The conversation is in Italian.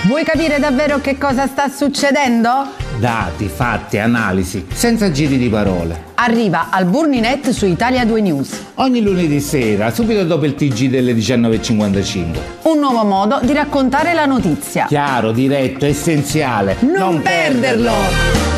Vuoi capire davvero che cosa sta succedendo? Dati, fatti, analisi, senza giri di parole. Arriva al Burninet su Italia 2 News. Ogni lunedì sera, subito dopo il TG delle 19:55. Un nuovo modo di raccontare la notizia. Chiaro, diretto, essenziale. Non perderlo!